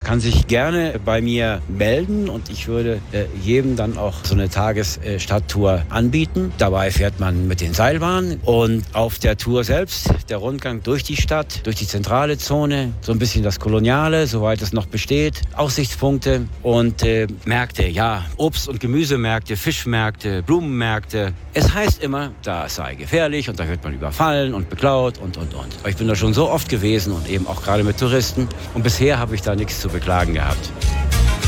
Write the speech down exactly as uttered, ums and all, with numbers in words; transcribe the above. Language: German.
kann sich gerne bei mir melden und ich würde äh, jedem dann auch so eine Tagesstadttour anbieten. Dabei fährt man mit den Seilbahnen und auf der Tour selbst, der Rundgang durch die Stadt, durch die zentrale Zone, so ein bisschen das Koloniale, soweit es noch besteht, Aussichtspunkte und äh, Märkte, ja, Obst- und Gemüsemärkte, Fischmärkte, Blumenmärkte. Es heißt immer, da sei gefährlich und da wird man überfallen und beklaut und, und, und. Aber ich bin da schon so oft gewesen und eben auch gerade mit Touristen und bisher habe ich da nichts zu beklagen gehabt.